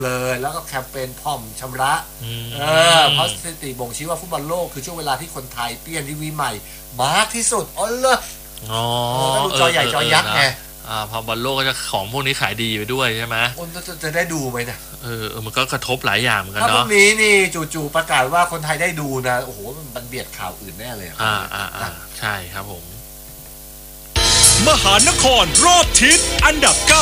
เลยแล้วก็แคมเปญผ่อมชำระเพราะสถิติบ่งชี้ว่าฟุตบอลโลกคือช่วงเวลาที่คนไทยเปลี่ยนทีวีใหม่มากที่สุดอ๋อเลยก็ดูจอใหญ่จอยักษ์ไงพอบอลโลกก็จะของพวกนี้ขายดีไปด้วยใช่ไหมคนจะได้ดูไหมเนี่ยมันก็กระทบหลายอย่างเหมือนกันเนาะถ้าพรุ่งนี้นี่จู่ๆประกาศว่าคนไทยได้ดูนะโอ้โหมันเบียดข่าวอื่นแน่เลยใช่ครับผมมหานครรอบทิศอันดับ9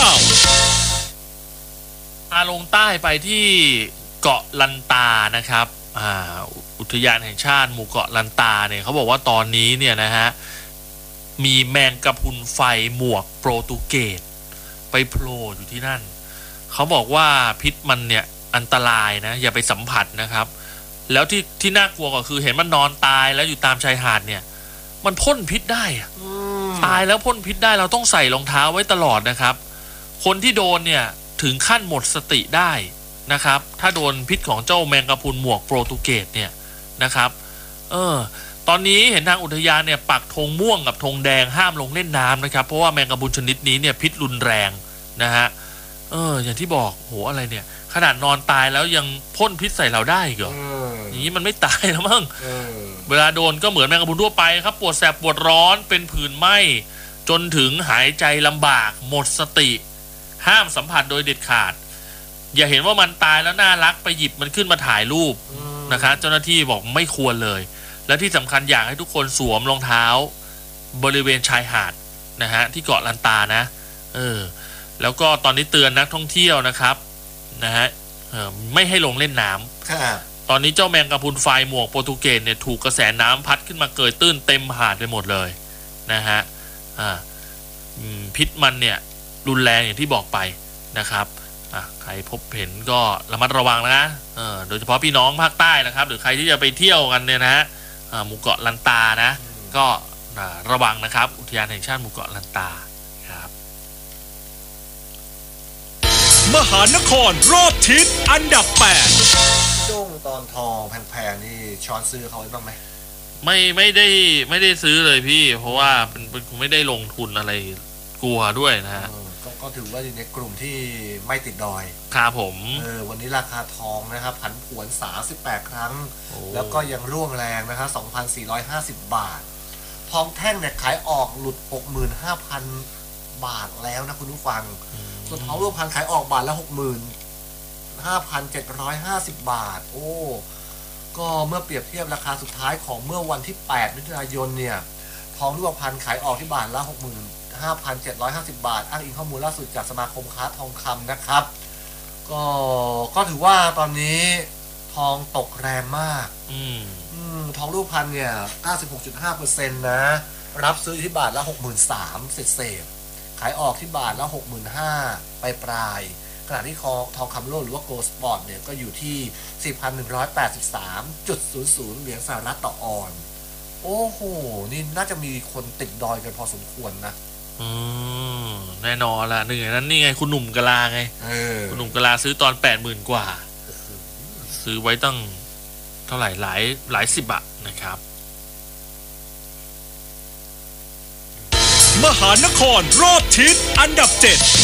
ลงใต้ไปที่เกาะลันตานะครับอุทยานแห่งชาติหมู่เกาะลันตาเนี่ยเขาบอกว่าตอนนี้เนี่ยนะฮะมีแมงกะพรุนไฟหมวกโปรตุเกสไปโผล่อยู่ที่นั่นเขาบอกว่าพิษมันเนี่ยอันตรายนะอย่าไปสัมผัสนะครับแล้วที่น่ากลัวก็คือเห็นมันนอนตายแล้วอยู่ตามชายหาดเนี่ยมันพ่นพิษได้ตายแล้วพ่นพิษได้เราต้องใส่รองเท้าไว้ตลอดนะครับคนที่โดนเนี่ยถึงขั้นหมดสติได้นะครับถ้าโดนพิษของเจ้าแมงกะพรุนหมวกโปรตุเกสเนี่ยนะครับตอนนี้เห็นทางอุทยานเนี่ยปักธงม่วงกับธงแดงห้ามลงเล่นน้ำนะครับเพราะว่าแมงกะพรุนชนิดนี้เนี่ยพิษรุนแรงนะฮะอย่างที่บอกโหอะไรเนี่ยขนาดนอนตายแล้วยังพ่นพิษใส่เราได้เหรออย่างนี้มันไม่ตายแล้วมั้งเวลาโดนก็เหมือนแมงกะพรุนทั่วไปครับปวดแสบปวดร้อนเป็นผื่นไหม้จนถึงหายใจลำบากหมดสติห้ามสัมผัสโดยเด็ดขาดอย่าเห็นว่ามันตายแล้วน่ารักไปหยิบมันขึ้นมาถ่ายรูปนะครับเจ้าหน้าที่บอกไม่ควรเลยและที่สำคัญอยากให้ทุกคนสวมรองเท้าบริเวณชายหาดนะฮะที่เกาะลันตานะแล้วก็ตอนนี้เตือนนักท่องเที่ยวนะครับนะฮะไม่ให้ลงเล่นน้ำตอนนี้เจ้าแมงกะพรุนไฟหมวกโปรตุเกสเนี่ยถูกกระแสน้ำพัดขึ้นมาเกยตื้นเต็มหาดไปหมดเลยนะฮะพิษมันเนี่ยรุนแรงอย่างที่บอกไปนะครับใครพบเห็นก็ระมัดระวังนะโดยเฉพาะพี่น้องภาคใต้นะครับหรือใครที่จะไปเที่ยวกันเนี่ยนะฮะหมู่เกาะลันตานะก็ระวังนะครับอุทยานแห่งชาติหมู่เกาะลันตาครับมหานครรอบทิศอันดับ8 ด้งตอนทองแพงๆนี่ช้อนซื้อเขาบ้างไหมไม่ได้ซื้อเลยพี่เพราะว่าเป็นคงไม่ได้ลงทุนอะไรกลัวด้วยนะฮะก็ถือว่าอยู่ในกลุ่มที่ไม่ติดดอยครับผมวันนี้ราคาทองนะครับผันผวน38ครั้งแล้วก็ยังร่วงแรงนะครับ 2,450 บาททองแท่งเนี่ยขายออกหลุด 65,000 บาทแล้วนะคุณผู้ฟังส่วนทองรูปพรรณขายออกบาทละ 65,750 บาทโอ้ก็เมื่อเปรียบเทียบราคาสุดท้ายของเมื่อวันที่8มิถุนายนเนี่ยทองรูปพรรณขายออกที่บาทละ 65,750 บาทอ้างอิงข้อมูลล่าสุดจากสมาคมค้าทองคำนะครับก็ถือว่าตอนนี้ทองตกแรงมากทองรูปพรรณเนี่ย 96.5% นะรับซื้อที่บาทละ 63,000 เศษขายออกที่บาทละ 65,000 ปลายขณะที่ทองคำโลกหรือว่าโกลด์สปอร์ตเนี่ยก็อยู่ที่ 4,183.00 เหรียญสหรัฐต่อออนซ์โอ้โหนี่น่าจะมีคนติดดอยกันพอสมควรนะแน่นอนละหนึ่งในนั้นนี่ไงคุณหนุ่มกะลาไงคุณหนุ่มกะลาซื้อตอน 80,000 กว่าซื้อไว้ตั้งเท่าไหร่หลายสิบบาทนะครับมหานครรอบทิศอันดับ7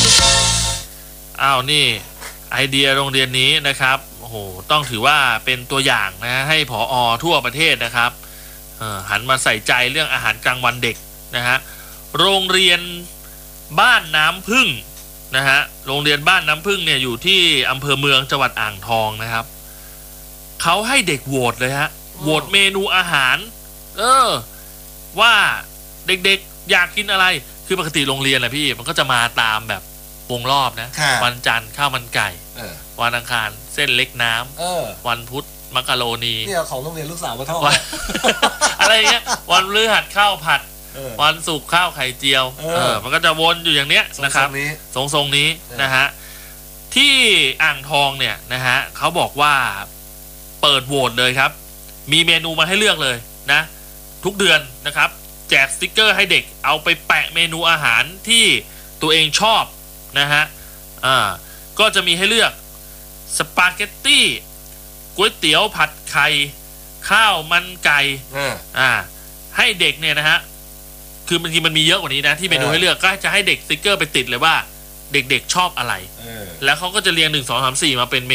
นี่ไอเดียโรงเรียนนี้นะครับโอ้โหต้องถือว่าเป็นตัวอย่างนะให้ผอ.ทั่วประเทศนะครับหันมาใส่ใจเรื่องอาหารกลางวันเด็กนะฮะโรงเรียนบ้านน้ำผึ้งนะฮะโรงเรียนบ้านน้ำผึ้งเนี่ยอยู่ที่อำเภอเมืองจังหวัดอ่างทองนะครับเขาให้เด็กโหวตเลยฮะโหวตเมนูอาหารว่าเด็กๆอยากกินอะไรคือปกติโรงเรียนนะพี่มันก็จะมาตามแบบวงรอบนะวันจันทร์ข้าวมันไก่วันอังคารเส้นเล็กน้ำวันพุธมักกะโรนีเนี่ยของโรงเรียนลูกสาวมาทอดอะไรเงี้ยวันพฤหัสข้าวผัดวันศุกร์ข้าวไข่เจียวมันก็จะวนอยู่อย่างเนี้ยนะครับทรงนี้นะฮะที่อ่างทองเนี่ยนะฮะเขาบอกว่าเปิดโหวตเลยครับมีเมนูมาให้เลือกเลยนะทุกเดือนนะครับแจกสติ๊กเกอร์ให้เด็กเอาไปแปะเมนูอาหารที่ตัวเองชอบนะฮะก็จะมีให้เลือกสปาเกตตี้ก๋วยเตี๋ยวผัดไข่ข้าวมันไก่ให้เด็กเนี่ยนะฮะคือบางทีมันมีเยอะกว่านี้นะที่เมนูให้เลือกก็จะให้เด็กสติ๊กเกอร์ไปติดเลยว่าเด็กๆชอบอะไรเออแล้วเขาก็จะเรียง1 2 3 4มาเป็นเม